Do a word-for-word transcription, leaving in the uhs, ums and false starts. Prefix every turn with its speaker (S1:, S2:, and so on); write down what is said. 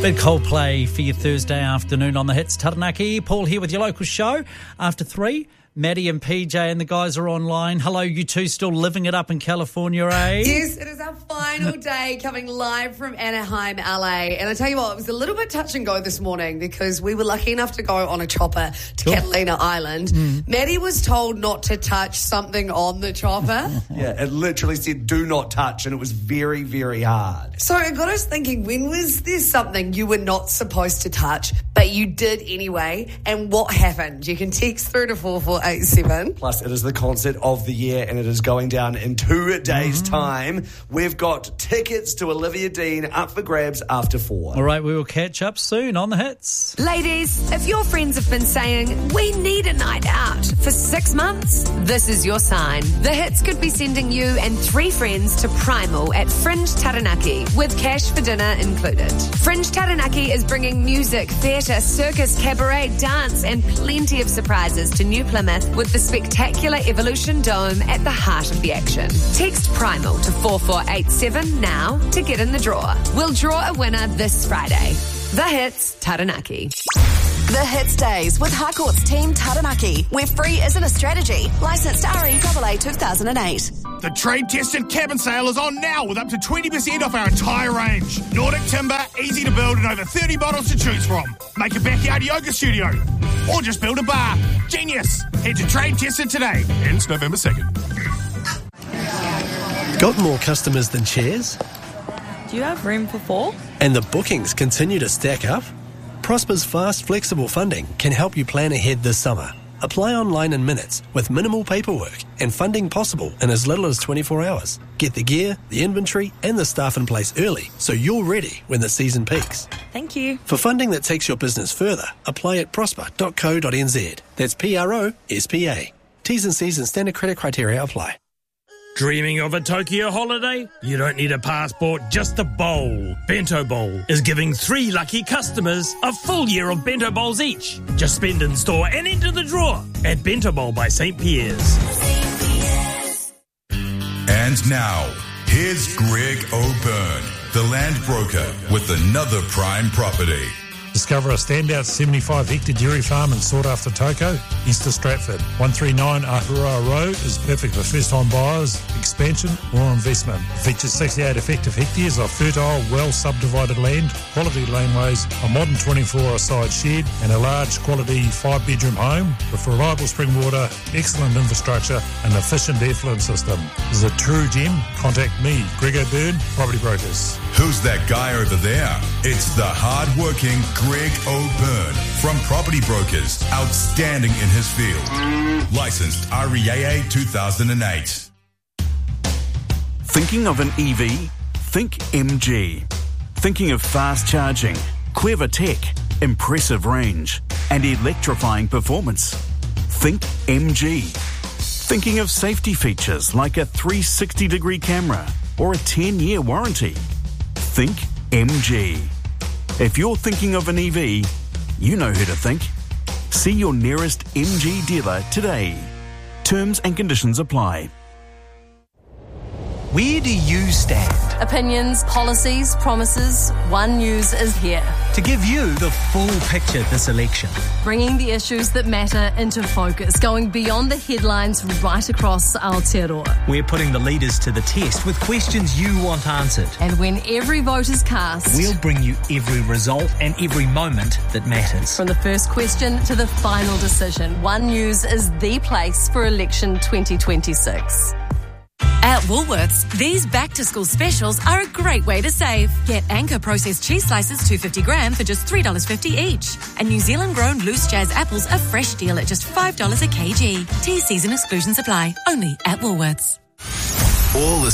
S1: Bit Coldplay for your Thursday afternoon on the Hits. Taranaki, Paul here with your local show. After three, Maddie and P J and the guys are online. Hello, you two still living it up in California, eh?
S2: Yes, it is our final day coming live from Anaheim, L A. And I tell you what, it was a little bit touch and go this morning because we were lucky enough to go on a chopper to cool. Catalina Island. Mm. Maddie was told not to touch something on the chopper.
S3: Yeah, it literally said do not touch, and it was very, very hard.
S2: So it got us thinking, when was there something you were not supposed to touch, but you did anyway? And what happened? You can text through to four four eight seven.
S3: Plus, it is the concert of the year, and it is going down in two days' mm-hmm. time. We've got tickets to Olivia Dean up for grabs after four.
S1: All right, we will catch up soon on the Hits.
S4: Ladies, if your friends have been saying, we need a night out for six months, this is your sign. The Hits could be sending you and three friends to Primal at Fringe Taranaki, with cash for dinner included. Fringe Taranaki is bringing music, theatre, circus, cabaret, dance, and plenty of surprises to New Plymouth, with the spectacular Evolution Dome at the heart of the action. Text Primal to four four eight seven now to get in the draw. We'll draw a winner this Friday. The Hits, Taranaki.
S5: The Hits Days with Harcourt's Team Taranaki, where free isn't a strategy. Licensed R E A A two thousand eight.
S6: The trade tested cabin sale is on now with up to twenty percent off our entire range. Nordic timber, easy to build, and over thirty models to choose from. Make a backyard yoga studio or just build a bar. Genius! Head to Trade Tested today. Ends November second.
S7: Got more customers than chairs?
S8: Do you have room for four?
S7: And the bookings continue to stack up? Prosper's fast, flexible funding can help you plan ahead this summer. Apply online in minutes with minimal paperwork and funding possible in as little as twenty-four hours. Get the gear, the inventory and the staff in place early so you're ready when the season peaks.
S8: Thank you.
S7: For funding that takes your business further, apply at prosper dot co dot n z. That's P R O S P A. T's and C's and standard credit criteria apply.
S9: Dreaming of a Tokyo holiday? You don't need a passport, just a bowl. Bento Bowl is giving three lucky customers a full year of Bento Bowls each. Just spend in store and enter the draw at Bento Bowl by Saint Pierre's.
S10: And now, here's Greg O'Byrne, the land broker, with another prime property.
S11: Discover a standout seventy-five hectare dairy farm in sought-after Toko, east of Stratford. one thirty-nine Ahura Road is perfect for first-time buyers, expansion or investment. Features sixty-eight effective hectares of fertile, well-subdivided land, quality laneways, a modern twenty-four hour side shed and a large quality five-bedroom home with reliable spring water, excellent infrastructure and efficient effluent system. This is a true gem. Contact me, Greg O'Byrne, Property Brokers.
S10: Who's that guy over there? It's the hard-working Greg O'Byrne from Property Brokers, outstanding in his field. Licensed R E A A two thousand eight.
S12: Thinking of an E V? Think M G. Thinking of fast charging, clever tech, impressive range, and electrifying performance? Think M G. Thinking of safety features like a three sixty degree camera or a ten year warranty? Think M G. If you're thinking of an E V, you know who to think. See your nearest M G dealer today. Terms and conditions apply.
S13: Where do you stand?
S14: Opinions, policies, promises. One News is here
S13: to give you the full picture this election.
S14: Bringing the issues that matter into focus, going beyond the headlines right across Aotearoa.
S13: We're putting the leaders to the test with questions you want answered.
S14: And when every vote is cast,
S13: we'll bring you every result and every moment that matters.
S14: From the first question to the final decision, One News is the place for election twenty twenty-six.
S15: At Woolworths, these back-to-school specials are a great way to save. Get Anchor processed cheese slices two hundred fifty gram for just three dollars fifty each. And New Zealand-grown loose jazz apples a fresh deal at just five dollars a kg. T, C's and exclusions apply. Only at Woolworths.
S16: All the